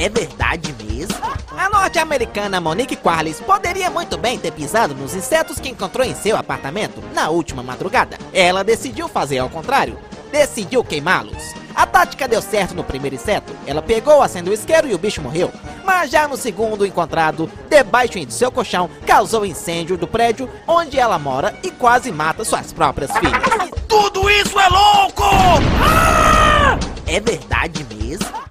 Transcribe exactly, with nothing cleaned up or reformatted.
É verdade mesmo? A norte-americana Monique Quarles poderia muito bem ter pisado nos insetos que encontrou em seu apartamento na última madrugada. Ela decidiu fazer ao contrário. Decidiu queimá-los. A tática deu certo no primeiro inseto. Ela pegou, acendeu o isqueiro e o bicho morreu. Mas já no segundo encontrado, debaixo do seu colchão, causou incêndio do prédio onde ela mora e quase mata suas próprias filhas. Tudo isso é louco! Ah! É verdade mesmo?